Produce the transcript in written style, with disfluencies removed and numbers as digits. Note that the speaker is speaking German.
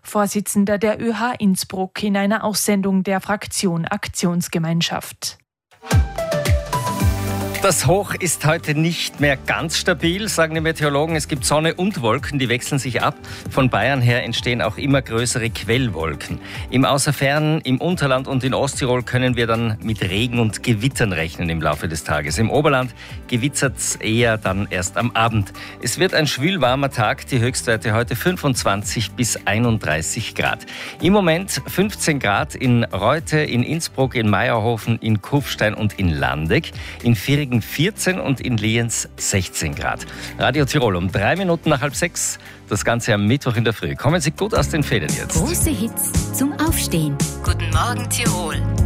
Vorsitzender der ÖH Innsbruck in einer Aussendung der Fraktion Aktionsgemeinschaft. Das Hoch ist heute nicht mehr ganz stabil, sagen die Meteorologen. Es gibt Sonne und Wolken, die wechseln sich ab. Von Bayern her entstehen auch immer größere Quellwolken. Im Außerfernen, im Unterland und in Osttirol können wir dann mit Regen und Gewittern rechnen im Laufe des Tages. Im Oberland gewittert es eher dann erst am Abend. Es wird ein schwülwarmer Tag, die Höchstwerte heute 25 bis 31 Grad. Im Moment 15 Grad in Reute, in Innsbruck, in Meierhofen, in Kufstein und in Landeck. In Virigen 14 und in Lienz 16 Grad. Radio Tirol um 3 Minuten nach 5:30. Das Ganze am Mittwoch in der Früh. Kommen Sie gut aus den Federn jetzt. Große Hits zum Aufstehen. Guten Morgen Tirol.